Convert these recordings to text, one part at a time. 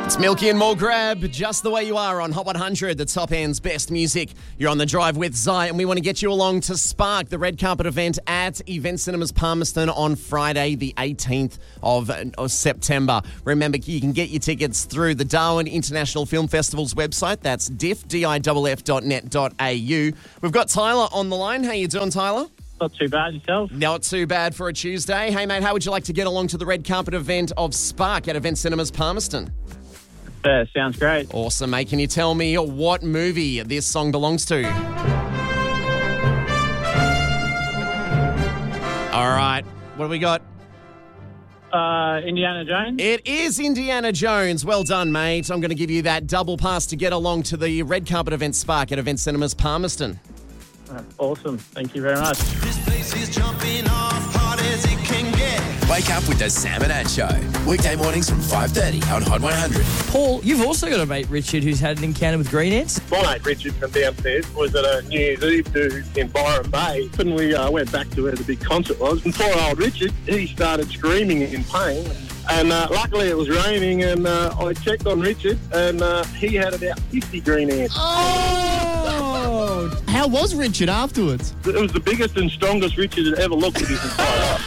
It's Milky and More Grab, just the way you are on Hot 100, the top end's best music. You're on the drive with Zai, and we want to get you along to Spark, the red carpet event at Event Cinemas Palmerston on Friday, the 18th of September. Remember, you can get your tickets through the Darwin International Film Festival's website. That's diff.net.au. We've got Tyler on the line. How you doing, Tyler? Not too bad, yourself? Not too bad for a Tuesday. Hey, mate, how would you like to get along to the red carpet event of Spark at Event Cinemas Palmerston? Yeah, sounds great. Awesome, mate. Can you tell me what movie this song belongs to? All right. What do we got? Indiana Jones? It is Indiana Jones. Well done, mate. I'm going to give you that double pass to get along to the red carpet event Spark at Event Cinemas Palmerston. Awesome. Thank you very much. This place is jumping off hard as it can get. Wake up with the Sam and Ad Show. Weekday mornings from 5:30 on Hot 100. Paul, you've also got a mate, Richard, who's had an encounter with green ants. My mate Richard from downstairs was at a New Year's Eve do in Byron Bay. And we went back to where the big concert was. And poor old Richard, he started screaming in pain. And luckily it was raining, and I checked on Richard, and he had about 50 green ants. Oh! How was Richard afterwards? It was the biggest and strongest Richard had ever looked at his entire life.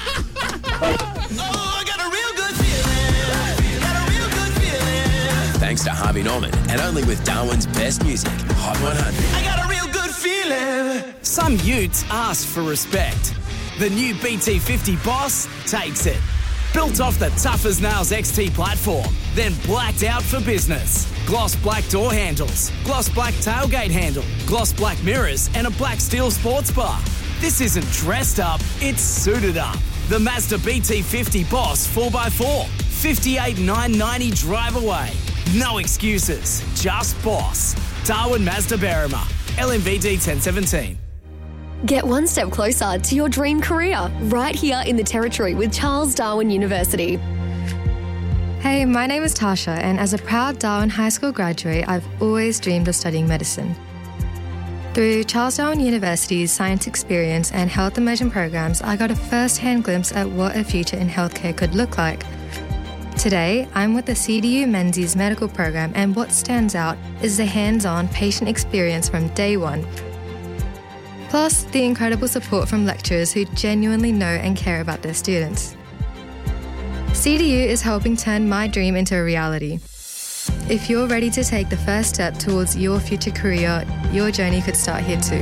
Thanks to Harvey Norman, and only with Darwin's best music, Hot 100. I got a real good feeling. Some utes ask for respect. The new BT50 Boss takes it. Built off the Tough as Nails XT platform, then blacked out for business. Gloss black door handles, gloss black tailgate handle, gloss black mirrors, and a black steel sports bar. This isn't dressed up, it's suited up. The Mazda BT50 Boss 4x4, 58,990 drive away. No excuses, just boss. Darwin Mazda Berrima, LMVD 1017. Get one step closer to your dream career right here in the Territory with Charles Darwin University. Hey, my name is Tasha, and as a proud Darwin High School graduate, I've always dreamed of studying medicine. Through Charles Darwin University's science experience and health immersion programs, I got a first-hand glimpse at what a future in healthcare could look like. Today, I'm with the CDU Menzies medical program, and what stands out is the hands-on patient experience from day one. Plus, the incredible support from lecturers who genuinely know and care about their students. CDU is helping turn my dream into a reality. If you're ready to take the first step towards your future career, your journey could start here too.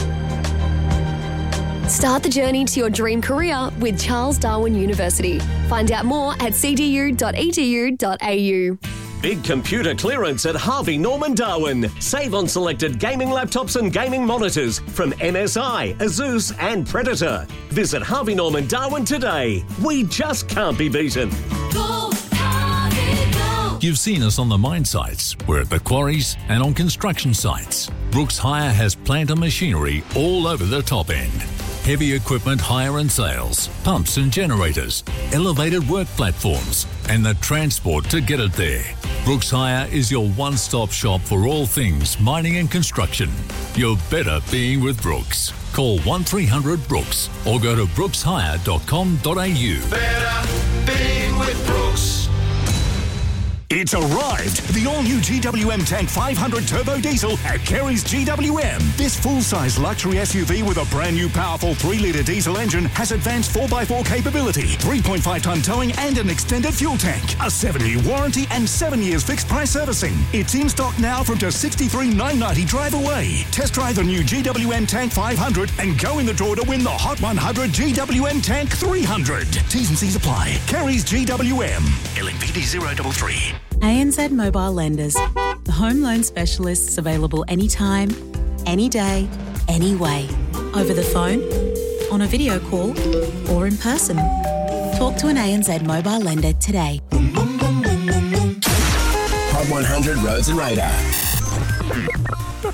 Start the journey to your dream career with Charles Darwin University. Find out more at cdu.edu.au. Big computer clearance at Harvey Norman Darwin. Save on selected gaming laptops and gaming monitors from MSI, Asus and Predator. Visit Harvey Norman Darwin today. We just can't be beaten. Go, Harvey, go. You've seen us on the mine sites. We're at the quarries and on construction sites. Brooks Hire has plant and machinery all over the top end. Heavy equipment hire and sales, pumps and generators, elevated work platforms, and the transport to get it there. Brooks Hire is your one-stop shop for all things mining and construction. You're better being with Brooks. Call 1300-BROOKS or go to brookshire.com.au. Better being with Brooks. It's arrived! The all-new GWM Tank 500 Turbo Diesel at Kerry's GWM. This full-size luxury SUV with a brand-new powerful 3-litre diesel engine has advanced 4x4 capability, 3.5-tonne towing and an extended fuel tank, a 7-year warranty and 7 years fixed-price servicing. It's in stock now from just $63,990 drive away. Test drive the new GWM Tank 500 and go in the draw to win the Hot 100 GWM Tank 300. T's and C's apply. Kerry's GWM. LMPD 033. ANZ Mobile Lenders, the home loan specialists available anytime, any day, any way. Over the phone, on a video call, or in person. Talk to an ANZ Mobile Lender today. Hot 100 Roads and Radar.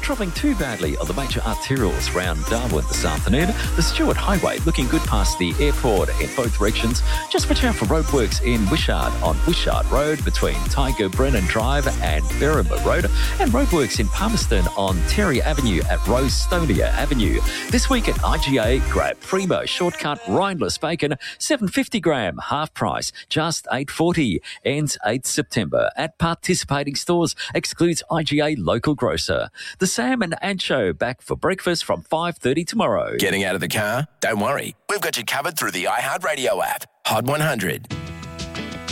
travelling too badly on the major arterials around Darwin this afternoon. The Stewart Highway looking good past the airport in both directions. Just watch out for roadworks in Wishart on Wishart Road between Tiger Brennan Drive and Berrimah Road, and roadworks in Palmerston on Terry Avenue at Rostonia Avenue. This week at IGA, grab Primo Shortcut Rhineless Bacon, $7.50 gram, half price, just $8.40. Ends 8th September at participating stores. Excludes IGA local grocer. The Sam and Ant Show back for breakfast from 5:30 tomorrow. Getting out of the car? Don't worry. We've got you covered through the iHeartRadio app. Hot 100.